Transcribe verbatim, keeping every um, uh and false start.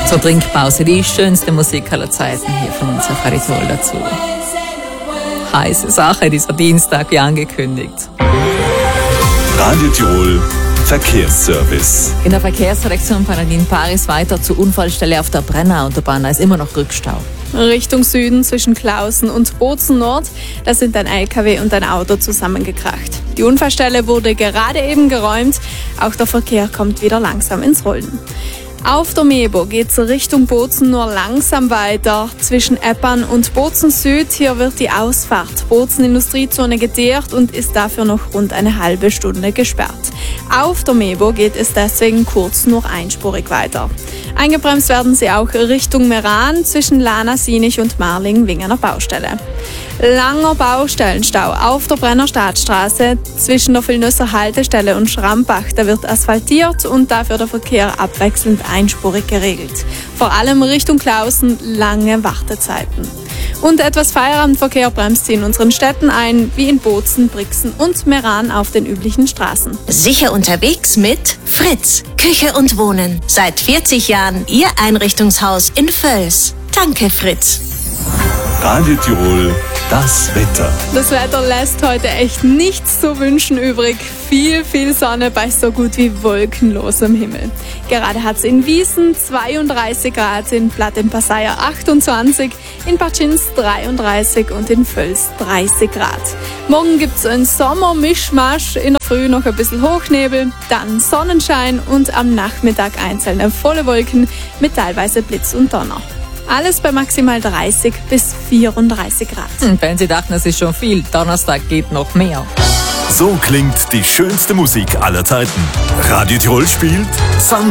Zur Trinkpause die schönste Musik aller Zeiten hier von uns auf Radio Tirol dazu. Heiße Sache dieser Dienstag, wie angekündigt. Radio Tirol Verkehrsservice. In der Verkehrsredaktion bei Nadine Paris weiter zur Unfallstelle auf der Brenner Autobahn. Da ist immer noch Rückstau. Richtung Süden zwischen Klausen und Bozen Nord, da sind ein L K W und ein Auto zusammengekracht. Die Unfallstelle wurde gerade eben geräumt, auch der Verkehr kommt wieder langsam ins Rollen. Auf der Mebo geht es Richtung Bozen nur langsam weiter. Zwischen Eppern und Bozen Süd, hier wird die Ausfahrt Bozen Industriezone geteert und ist dafür noch rund eine halbe Stunde gesperrt. Auf der Mebo geht es deswegen kurz nur einspurig weiter. Eingebremst werden sie auch Richtung Meran zwischen Lana, Sinich und Marling-Wingener Baustelle. Langer Baustellenstau auf der Brenner Staatsstraße zwischen der Villnösser Haltestelle und Schrampach. Da wird asphaltiert und dafür der Verkehr abwechselnd einspurig geregelt. Vor allem Richtung Klausen lange Wartezeiten. Und etwas Feierabendverkehr bremst sie in unseren Städten ein, wie in Bozen, Brixen und Meran auf den üblichen Straßen. Sicher unterwegs mit Fritz, Küche und Wohnen. Seit vierzig Jahren Ihr Einrichtungshaus in Völs. Danke, Fritz. Radio Tirol, das Wetter. Das Wetter lässt heute echt nichts zu wünschen übrig. Viel, viel Sonne bei so gut wie wolkenlosem Himmel. Gerade hat es in Wiesen zweiunddreißig Grad, in Platt im Passaier achtundzwanzig, in Patschins dreiunddreißig und in Völs dreißig Grad. Morgen gibt es einen Sommermischmasch, in der Früh noch ein bisschen Hochnebel, dann Sonnenschein und am Nachmittag einzelne volle Wolken mit teilweise Blitz und Donner. Alles bei maximal dreißig bis vierunddreißig Grad. Und wenn Sie dachten, das ist schon viel, Donnerstag geht noch mehr. So klingt die schönste Musik aller Zeiten. Radio Tirol spielt Sun